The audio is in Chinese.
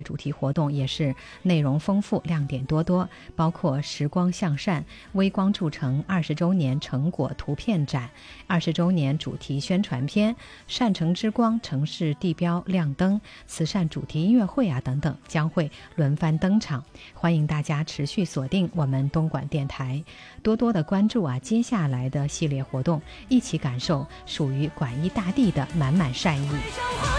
主题活动也是内容丰富、亮点多多，包括时光向善、微光铸成20周年成果图片展、20周年主题宣传片、善城之光城市地标亮灯、慈善主题音乐会等等，将会轮番登场。欢迎大家持续锁定我们东莞电台，多多的关注接下来的系列活动，一起感受属于莞一大地的满满善意。